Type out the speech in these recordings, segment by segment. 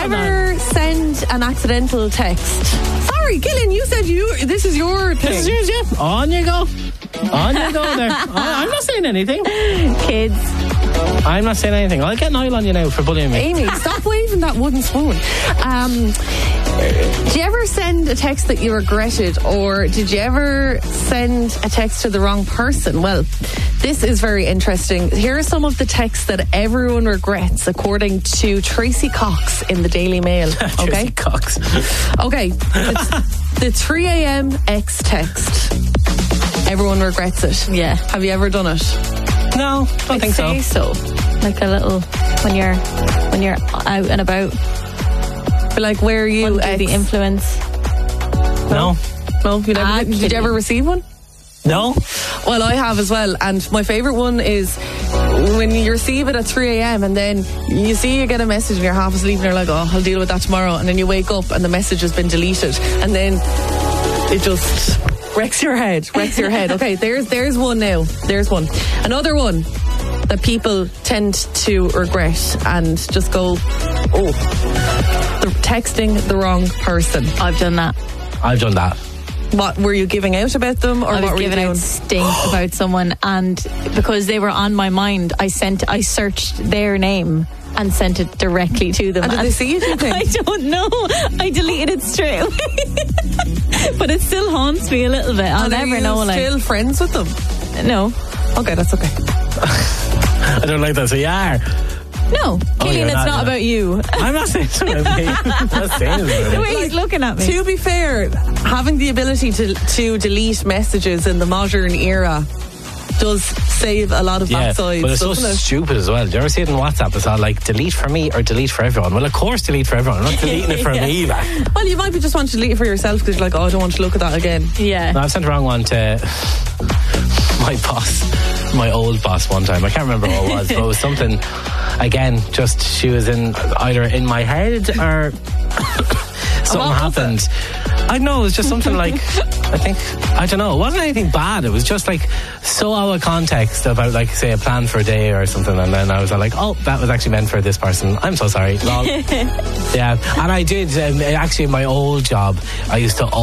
ever send an accidental text? Sorry, Gillian, you said this is your thing. This is yours, yeah. On you go. On you go there. I'm not saying anything. Kids. I'm not saying anything. I'll get Niall on you now for bullying me. Amy, stop waving that wooden spoon. Did you ever send a text that you regretted, or did you ever send a text to the wrong person? Well, this is very interesting. Here are some of the texts that everyone regrets, according to Tracy Cox in the Daily Mail. Okay? Tracy Cox. Okay. The 3 a.m. X text. Everyone regrets it. Yeah. Have you ever done it? No, don't think say so. Like a little when you're out and about. But like, where are you? Under the influence. No, you never. Did you ever receive one? No. Well, I have as well, and my favourite one is when you receive it at 3 a.m. and then you get a message and you're half asleep and you're like, oh, I'll deal with that tomorrow, and then you wake up and the message has been deleted, and then it just wrecks your head. Okay, there's one now. There's one. Another one that people tend to regret and just go, they're texting the wrong person. I've done that. What were you giving out about them, or I was what were you giving doing? out stink about someone, and because they were on my mind, I searched their name and sent it directly to them. And did they see it, you think? I don't know. I deleted it straight away. But it still haunts me a little bit. I'll never know. Are you still friends with them? No. Okay, that's okay. I don't like that. So you are. No, Killian, it's not about you. I'm not saying it's about me. I'm not saying it's about me. The way he's looking at me. To be fair, having the ability to delete messages in the modern era does save a lot of backsides. But it's so stupid as well. Do you ever see it in WhatsApp? It's all like, delete for me or delete for everyone. Well, of course delete for everyone. I'm not deleting it for me either. Well, you might be just want to delete it for yourself because you're like, oh, I don't want to look at that again. Yeah. No, I've sent the wrong one to my boss, my old boss one time. I can't remember what it was, but it was something, again, just she was either in my head or something happened. I don't know, it was just something like, I don't know, it wasn't anything bad. It was just like so out of context about, like, say, a plan for a day or something, and then I was like, oh, that was actually meant for this person. I'm so sorry. Lol. Yeah, and I did, actually, in my old job, I used to,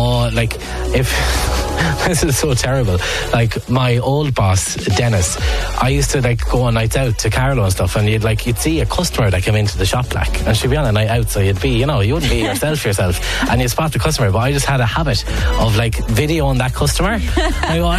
this is so terrible. Like, my old boss, Dennis, I used to, like, go on nights out to Carlo and stuff, and you'd see a customer that came into the shop, like, and she'd be on a night out, so you'd be, you wouldn't be yourself, and you'd spot the customer, but I just had a habit of, like, videoing that customer. I go,